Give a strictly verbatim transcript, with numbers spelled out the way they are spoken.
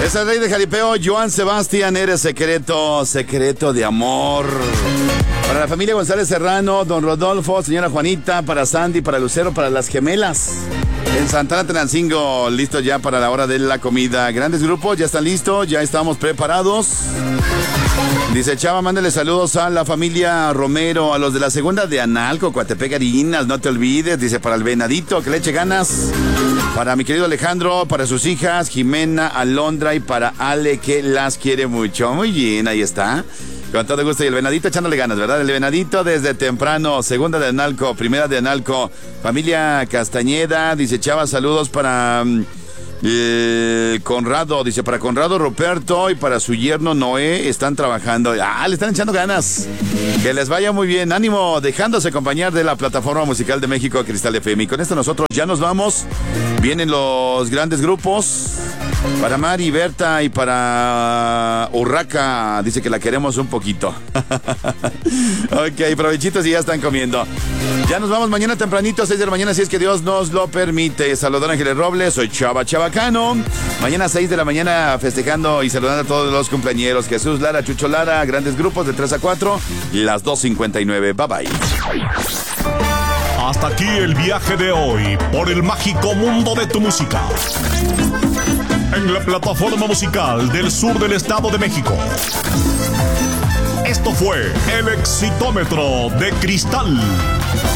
Es el rey de jaripeo, Joan Sebastián, eres secreto, secreto de amor. Para la familia González Serrano, don Rodolfo, señora Juanita, para Sandy, para Lucero, para las gemelas. En Santana Tenancingo, listo ya para la hora de la comida. Grandes grupos, ya están listos, ya estamos preparados. Dice Chava, mándale saludos a la familia Romero, a los de la segunda de Analco, Coatepec, Harinas, no te olvides. Dice para el Venadito, que le eche ganas. Para mi querido Alejandro, para sus hijas, Jimena, Alondra y para Ale, que las quiere mucho. Muy bien, ahí está. Con todo gusto. Y el Venadito echándole ganas, ¿verdad? El Venadito desde temprano. Segunda de Analco, primera de Analco. Familia Castañeda, dice Chava, saludos para eh, Conrado. Dice para Conrado Ruperto y para su yerno Noé. Están trabajando. Ah, le están echando ganas. Que les vaya muy bien. Ánimo, dejándose acompañar de la plataforma musical de México, Cristal F M. Y con esto nosotros ya nos vamos. Vienen los grandes grupos. Para Mari, Berta y para Urraca, dice que la queremos un poquito. Ok, provechitos y ya están comiendo. Ya nos vamos mañana tempranito, seis de la mañana, si es que Dios nos lo permite. Saludar a Ángeles Robles, soy Chava Chavacano. Mañana seis de la mañana festejando y saludando a todos los cumpleañeros. Jesús Lara, Chucho Lara, grandes grupos de tres a cuatro, las dos cincuenta y nueve. Bye bye. Hasta aquí el viaje de hoy por el mágico mundo de tu música. En la plataforma musical del sur del Estado de México. Esto fue el Exitómetro de Cristal.